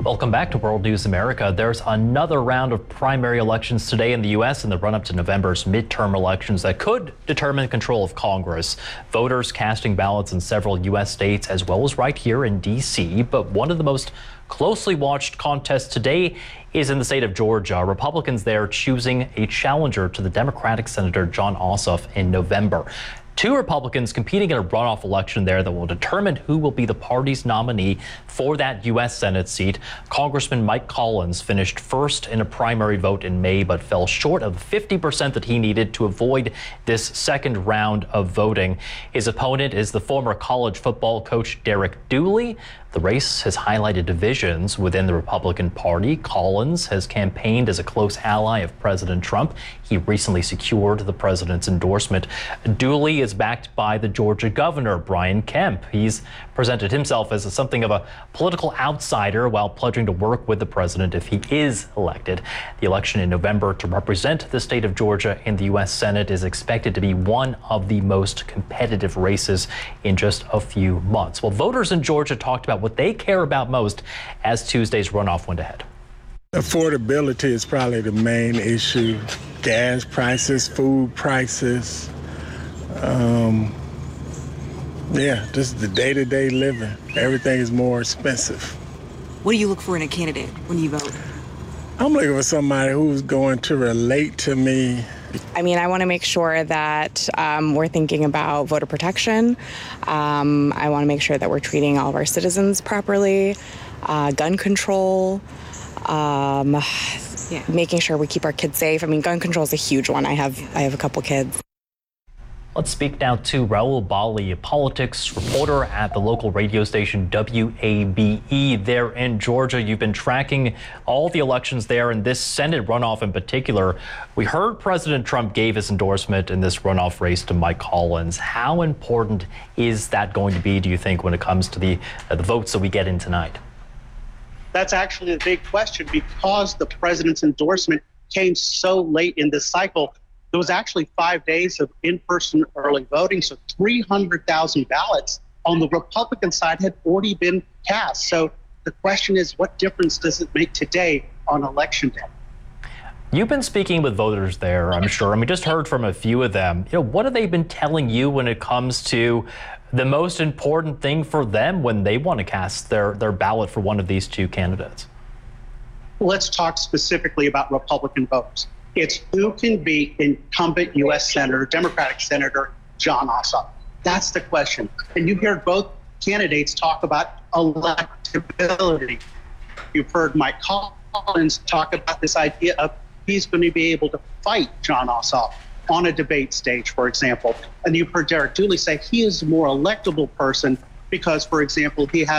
Welcome back to World News America. There's another round of primary elections today in the U.S. in the run-up to November's midterm elections that could determine control of Congress. Voters casting ballots in several U.S. states as well as right here in D.C. But one of the most closely watched contests today is in the state of Georgia. Republicans there choosing a challenger to the Democratic Senator Jon Ossoff in November. Two Republicans competing in a runoff election there that will determine who will be the party's nominee for that U.S. Senate seat. Congressman Mike Collins finished first in a primary vote in May, but fell short of the 50% that he needed to avoid this second round of voting. His opponent is the former college football coach Derek Dooley. The race has highlighted divisions within the Republican Party. Collins has campaigned as a close ally of President Trump. He recently secured the president's endorsement. Dooley is backed by the Georgia governor, Brian Kemp. He's presented himself as something of a political outsider while pledging to work with the president if he is elected. The election in November to represent the state of Georgia in the U.S. Senate is expected to be one of the most competitive races in just a few months. Well, voters in Georgia talked about what they care about most as Tuesday's runoff went ahead. Affordability is probably the main issue. Gas prices, food prices, just the day-to-day living. Everything is more expensive. What do you look for in a candidate when you vote? I'm looking for somebody who's going to relate to me. I mean, I want to make sure that we're thinking about voter protection. I want to make sure that we're treating all of our citizens properly, gun control, making sure we keep our kids safe. I mean, gun control is a huge one. I have a couple kids. Let's speak now to Raul Bali, a politics reporter at the local radio station WABE there in Georgia. You've been tracking all the elections there and this Senate runoff in particular. We heard President Trump gave his endorsement in this runoff race to Mike Collins. How important is that going to be, do you think, when it comes to the votes that we get in tonight? That's actually the big question, because the president's endorsement came so late in this cycle. There was actually 5 days of in-person early voting, so 300,000 ballots on the Republican side had already been cast. So the question is, what difference does it make today on Election Day? You've been speaking with voters there, I'm sure. I mean, just heard from a few of them. What have they been telling you when it comes to the most important thing for them when they want to cast their ballot for one of these two candidates? Let's talk specifically about Republican voters. It's who can beat incumbent U.S. Senator, Democratic Senator Jon Ossoff. That's the question. And you hear both candidates talk about electability. You've heard Mike Collins talk about this idea of he's going to be able to fight Jon Ossoff on a debate stage, for example. And you've heard Derek Dooley say he is a more electable person because, for example, he has